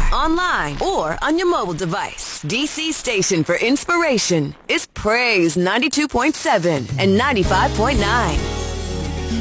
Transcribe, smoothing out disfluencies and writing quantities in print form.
car, online, or on your mobile device. DC Station for Inspiration is Praise 92.7 and 95.9.